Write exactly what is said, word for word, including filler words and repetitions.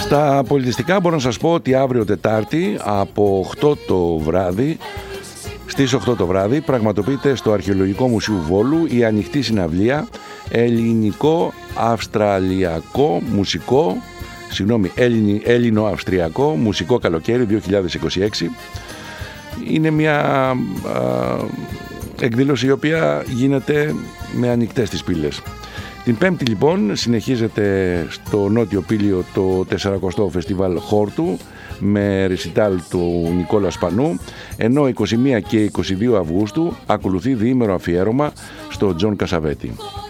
Στα πολιτιστικά μπορώ να σας πω ότι αύριο Τετάρτη από οκτώ το βράδυ, στις οκτώ το βράδυ πραγματοποιείται στο Αρχαιολογικό Μουσείο Βόλου η ανοιχτή συναυλία Ελληνικό-Αυστραλιακό Μουσικό συγγνώμη, Έλληνο-Αυστριακό Μουσικό Καλοκαίρι δύο χιλιάδες είκοσι έξι. Είναι μια α, εκδήλωση η οποία γίνεται με ανοιχτές τις πύλες. Την Πέμπτη λοιπόν συνεχίζεται στο Νότιο Πήλιο το τεσσαρακοστό Φεστιβάλ Χόρτου με ρεσιτάλ του Νικόλα Σπανού, ενώ είκοσι μία και είκοσι δύο Αυγούστου ακολουθεί διήμερο αφιέρωμα στο Τζον Κασαβέτη.